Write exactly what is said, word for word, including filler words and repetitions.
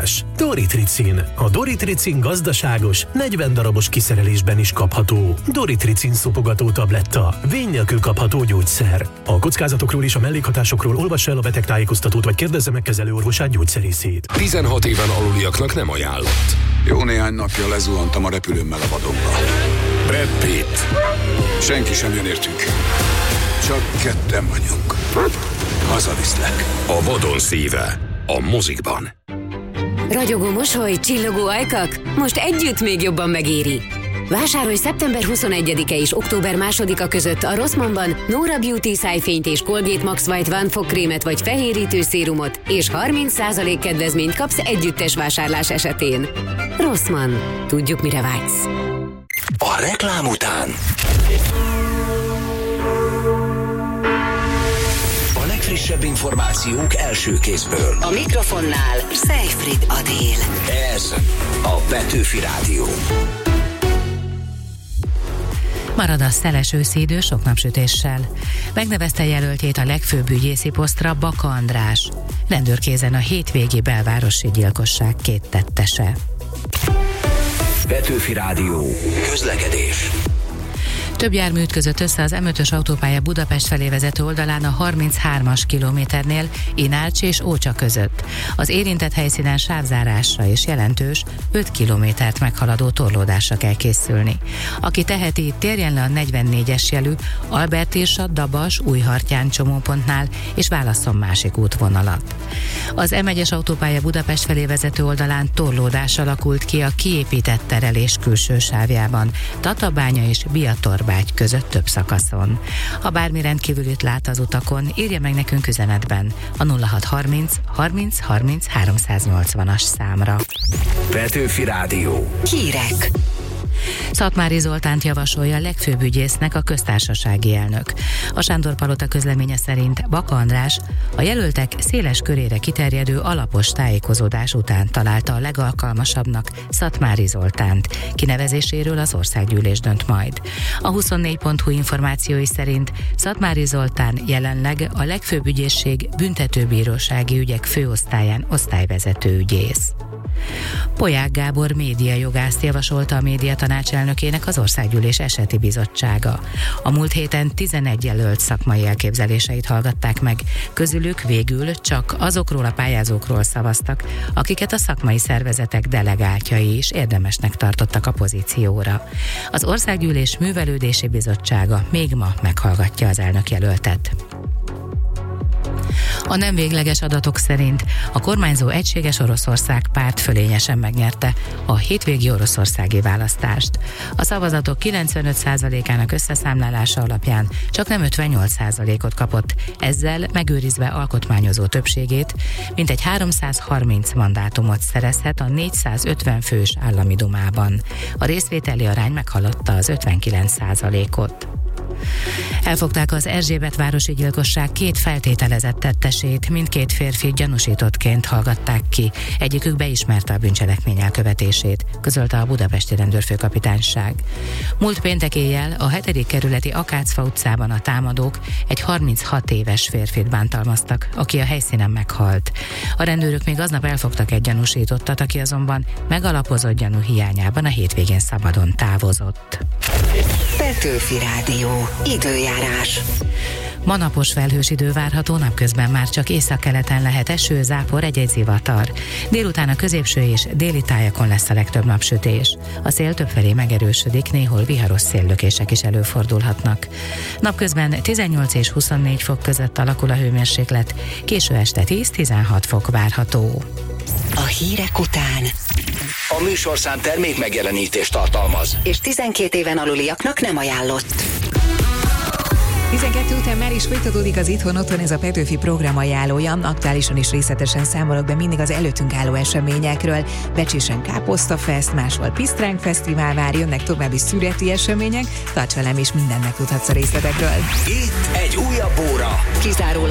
más. Doritricin. A Doritricin gazdaságos, negyven darabos kiszerelésben is kapható. Doritricin szopogató tabletta. Vény nélkül kapható gyógyszer. A kockázatokról és a mellékhatásokról olvassa el a betegtájékoztatót, vagy kérdezze meg kezelőorvosát, gyógyszerészét. tizenhat éven aluliaknak nem ajánlott. Jó néhány napja lezuhantam a repülőmmel a vadonba. Brad Pitt. Senki sem jön értünk. Csak ketten vagyunk. Hazaviszlek. A vadon szíve. A mozikban. Ragyogó mosoly, csillogó ajkak? Most együtt még jobban megéri! Vásárolj szeptember huszonegyedike és október másodika között a Rossmannban Nora Beauty szájfényt és Colgate Max White One fogkrémet vagy fehérítő szérumot, és harminc százalék kedvezményt kapsz együttes vásárlás esetén. Rossmann. Tudjuk, mire vágysz. A reklám után a legfrissebb információk első kézből. A mikrofonnál Seyfried Adél. Ez a Petőfi Rádió. Marad a szeles őszi idő sok napsütéssel. Megnevezte jelöltjét a legfőbb ügyészi posztra Baka András. Rendőrkézen a hétvégi belvárosi gyilkosság két tettese. Petőfi Rádió. Közlekedés. Több jármű ütközött össze az em ötös autópálya Budapest felé vezető oldalán a harminchármas kilométernél Inács és Ócsa között. Az érintett helyszínen sávzárásra és jelentős öt kilométert meghaladó torlódásra kell készülni. Aki teheti, térjen le a negyvennégyes jelű Albert Irsa, Dabas, Újhartyán csomópontnál és válasszon másik útvonalat. Az em egyes autópálya Budapest felé vezető oldalán torlódás alakult ki a kiépített terelés külső sávjában, Tatabánya és Biatorbágy között több szakaszon. Ha bármi rendkívülit lát az utakon, írja meg nekünk üzenetben a nulla hat harminc harminc harminc háromszáznyolcvanas számra. Petőfi Rádió. Hírek. Szatmári Zoltánt javasolja a legfőbb ügyésznek a köztársasági elnök. A Sándor Palota közleménye szerint Baka András a jelöltek széles körére kiterjedő alapos tájékozódás után találta a legalkalmasabbnak Szatmári Zoltánt. Kinevezéséről az országgyűlés dönt majd. A huszonnégy pont hu információi szerint Szatmári Zoltán jelenleg a legfőbb ügyészség büntetőbírósági ügyek főosztályán osztályvezető ügyész. Polyák Gábor médiajogászt javasolta a médiatanács elnökének az Országgyűlés Eseti Bizottsága. A múlt héten tizenegy jelölt szakmai elképzeléseit hallgatták meg, közülük végül csak azokról a pályázókról szavaztak, akiket a szakmai szervezetek delegáltjai is érdemesnek tartottak a pozícióra. Az Országgyűlés Művelődési Bizottsága még ma meghallgatja az elnökjelöltet. A nem végleges adatok szerint a kormányzó Egységes Oroszország párt fölényesen megnyerte a hétvégi oroszországi választást. A szavazatok kilencvenöt százalékának összeszámlálása alapján csak nem ötvennyolc százalékot kapott, ezzel megőrizve alkotmányozó többségét, mintegy háromszázharminc mandátumot szerezhet a négyszázötven fős állami dumában. A részvételi arány meghaladta az ötvenkilenc százalékot. Elfogták az Erzsébetvárosi gyilkosság két feltételezett tettesét, mindkét férfi gyanúsítottként hallgatták ki. Egyikük beismerte a bűncselekmény elkövetését, közölte a budapesti rendőrfőkapitányság. Múlt péntek éjjel a hetedik kerületi Akácfa utcában a támadók egy harminchat éves férfit bántalmaztak, aki a helyszínen meghalt. A rendőrök még aznap elfogtak egy gyanúsítottat, aki azonban megalapozott gyanú hiányában a hétvégén szabadon távozott. Petőfi Rádió. Időjárás. Ma napos felhős idő várható, napközben már csak északkeleten lehet eső, zápor, egy-egy zivatar. Délután a középső és déli tájakon lesz a legtöbb napsütés. A szél többfelé megerősödik, néhol viharos széllökések is előfordulhatnak. Napközben tizennyolc és huszonnégy fok között alakul a hőmérséklet, késő este tíz-tizenhat fok várható. A hírek után A műsorszám termék megjelenítést tartalmaz, és tizenkét éven aluliaknak nem ajánlott. tizenkettő után már is folytatódik az Itthon Otthon, ez a Petőfi program ajánlója. Aktuálisan is részletesen számolok be mindig az előttünk álló eseményekről. Becsésen Káposztafest, máshol Pisztránk Fesztivál vár, jönnek további szüreti események. Tarts velem, és mindennek tudhatsz a részletekről. itt egy újabb óra. Kizárólag